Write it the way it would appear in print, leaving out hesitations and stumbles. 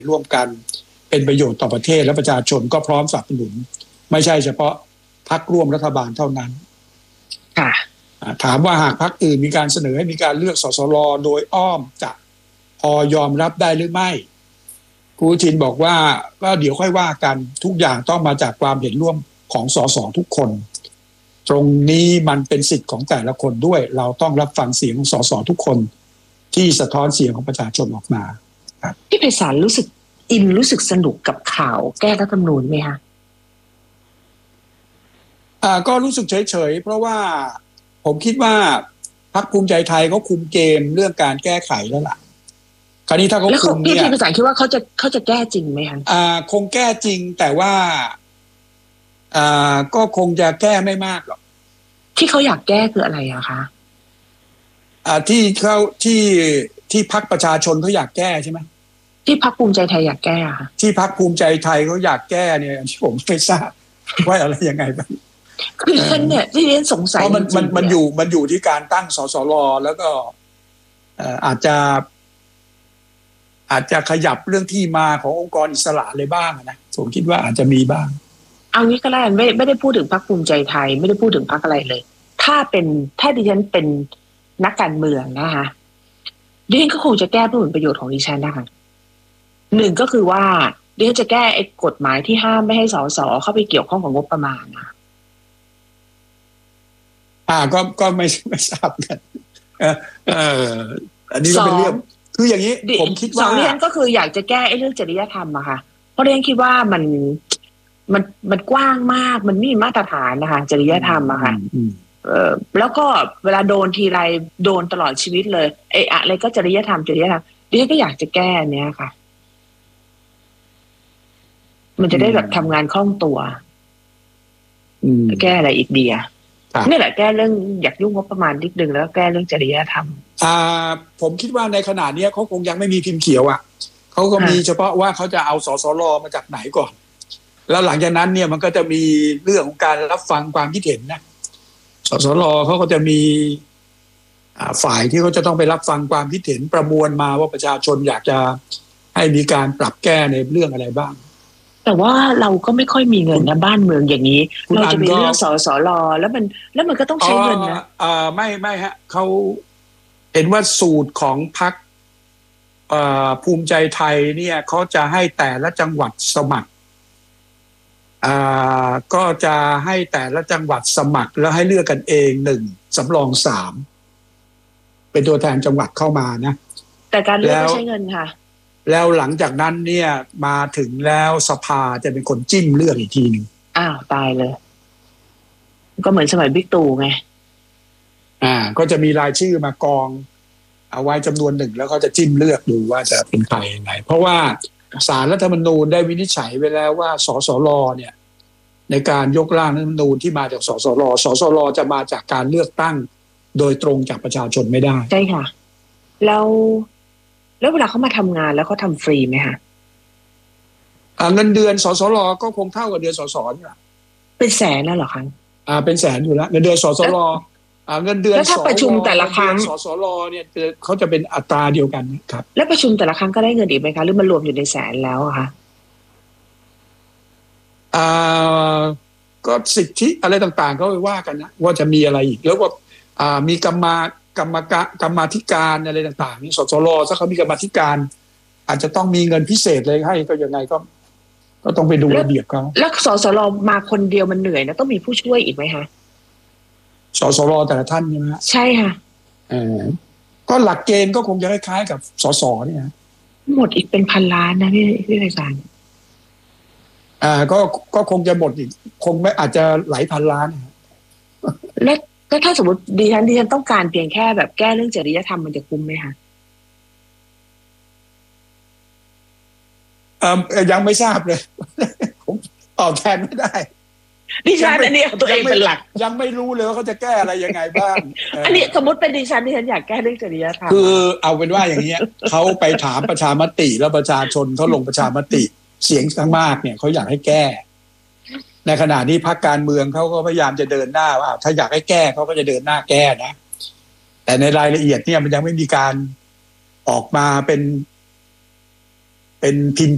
ร่วมกันเป็นประโยชน์ต่อประเทศและประชาชนก็พร้อมสนับสนุนไม่ใช่เฉพาะพรรคร่วมรัฐบาลเท่านั้นค่ะถามว่าหากพรรคอื่นมีการเสนอให้มีการเลือกสสรโดยอ้อมจะพอยอมรับได้หรือไม่คุณอนุทินบอกว่าก็เดี๋ยวค่อยว่ากันทุกอย่างต้องมาจากความเห็นร่วมของสสทุกคนตรงนี้มันเป็นสิทธิ์ของแต่ละคนด้วยเราต้องรับฟังเสียงของสสทุกคนที่สะท้อนเสียงของประชาชนออกมาพี่ไพศาลรู้สึกอินรู้สึกสนุกกับข่าวแก้รัฐธรรมนูญไหมคะก็รู้สึกเฉยๆเพราะว่าผมคิดว่าพรรคภูมิใจไทยเขาคุมเกมเรื่องการแก้ไขแล้วล่ะคราวนี้ถ้าเขาคุมเนี่ยพี่ไพศาลคิดว่าเขาจะแก้จริงไหมคะคงแก้จริงแต่ว่าก็คงจะแก้ไม่มากหรอกที่เขาอยากแก้คืออะไรอะคะที่พรรคประชาชนเขาอยากแก้ใช่ไหมที่พรรคภูมิใจไทยอยากแก้ค่ะที่พรรคภูมิใจไทยเขาอยากแก้เนี่ยที่ผมไม่ทราบว่าอะไรยังไงบ้างคือฉันเนี่ยที่เรียนสงสัยเพราะมันอยู่ที่การตั้งสสรแล้วก็อาจจะขยับเรื่องที่มาขององค์กรอิสระเลยบ้างนะผมคิดว่าอาจจะมีบ้างเอางี้ก็แล้วกันไม่ได้พูดถึงพรรคภูมิใจไทยไม่ได้พูดถึงพรรคอะไรเลยถ้าดิฉันเป็นนักการเมืองนะคะดิฉันก็คงจะแก้เพื่อผลประโยชน์ของดิฉันนะคะหนึ่งก็คือว่าดิฉันจะแก้ไอ้กฎหมายที่ห้ามไม่ให้สสเข้าไปเกี่ยวข้องกับงบประมาณนะก็ไม่ทราบกันอันนี้ก็เป็นเรื่องคืออย่างนี้ผมคิดว่าสองดิฉันก็คืออยากจะแก้ไอ้เรื่องจริยธรรมอะค่ะเพราะดิฉันคิดว่ามันกว้างมากมันไม่มีมาตรฐานนะคะจริยธรรมอะค่ะแล้วก็เวลาโดนทีไรโดนตลอดชีวิตเลยไอ้อะไรก็จริยธรรมดิฉันก็อยากจะแก้เนี้ยค่ะมันจะได้แบบทำงานคล่องตัวแก้อะไรอีกดีอะนี่แหละแก้เรื่องอยากยุ่งงบประมาณนิดนึงแล้วแก้เรื่องจริยธรรมผมคิดว่าในขณะนี้เขาคงยังไม่มีพิมพ์เขียวอ่ะเขาก็มีเฉพาะว่าเขาจะเอาสสรมาจากไหนก่อนแล้วหลังจากนั้นเนี่ยมันก็จะมีเรื่องของการรับฟังความคิดเห็นนะสสรเขาก็จะมีฝ่ายที่เขาจะต้องไปรับฟังความคิดเห็นประมวลมาว่าประชาชนอยากจะให้มีการปรับแก้ในเรื่องอะไรบ้างแต่ว่าเราก็ไม่ค่อยมีเงินนะบ้านเมืองอย่างนี้เราจะไปเลือกสสรแล้วมันก็ต้องใช้เงินนะไม่ฮะเขาเห็นว่าสูตรของพรรคภูมิใจไทยเนี่ยเขาจะให้แต่ละจังหวัดสมัครก็จะให้แต่ละจังหวัดสมัครแล้วให้เลือกกันเอง1สำรอง3เป็นตัวแทนจังหวัดเข้ามานะแต่การเลือกไม่ใช้เงินค่ะแล้วหลังจากนั้นเนี่ยมาถึงแล้วสภาจะเป็นคนจิ้มเลือกอีกทีนึงตายเลยก็เหมือนสมัยบิ๊กตู่ไงก็จะมีรายชื่อมากองเอาไว้จำนวนหนึ่งแล้วก็จะจิ้มเลือกดูว่าจะเป็นใครยังไงเพราะว่าศาลรัฐธรรมนูญได้วินิจฉัยไว้แล้วว่าสสรเนี่ยในการยกร่างรัฐธรรมนูญที่มาจากสสรจะมาจากการเลือกตั้งโดยตรงจากประชาชนไม่ได้ใช่ค่ะแล้วเวลาเขามาทำงานแล้วเขาทำฟรีไหมคะเงินเดือนสสรก็คงเท่ากับเดือนสสนี่แหละเป็นแสนแล้วเหรอคะเป็นแสนอยู่แล้วเงินเดือนสสรเงินเดือนแล้วถ้าประชุมแต่ละครั้งสสรเนี่ยเขาจะเป็นอัตราเดียวกันครับแล้วประชุมแต่ละครั้งก็ได้เงินอีกไหมคะหรือมันรวมอยู่ในแสนแล้วอะคะก็สิทธิอะไรต่างๆก็ไปว่ากันนะว่าจะมีอะไรอีกแล้วก็มีกรรมาธิการอะไรต่างๆนี่สสรถ้าเขามีกรรมาธิการอาจจะต้องมีเงินพิเศษเลยให้ก็ยังไงก็ต้องไปดูระเบียบเขาแล้วสสรมาคนเดียวมันเหนื่อยนะต้องมีผู้ช่วยอีกไหมคะสสรแต่ละท่านใช่ไหมใช่ค่ะก็หลักเกณฑ์ก็คงจะคล้ายๆกับสสเนี่ยหมดอีกเป็นพันล้านนะพี่ไพศาลก็คงจะหมดอีกคงไม่อาจจะหลายพันล้านแล้วถ้าสมมติดิฉันต้องการเพียงแค่แบบแก้เรื่องจริยธรรมมันจะคุ้มไหมคะยังไม่ทราบเลยผมตอบแทนไม่ได้ดิฉันอันนี้ตัวเองเป็นหลักยังไม่รู้เลยว่าเขาจะแก้อะไรยังไงบ้างอันนี้สมมติเป็นดิฉันอยากแก้เรื่องจริยธรรมคือเอาเป็นว่าอย่างนี้เขาไปถามประชามติแล้วประชาชนเขาลงประชามติเสียงข้างมากเนี่ยเขาอยากให้แก้ในขณะนี้พรรคการเมืองเขาก็พยายามจะเดินหน้าว่าถ้าอยากให้แก้เขาก็จะเดินหน้าแก้นะแต่ในรายละเอียดเนี่ยมันยังไม่มีการออกมาเป็นพิมพ์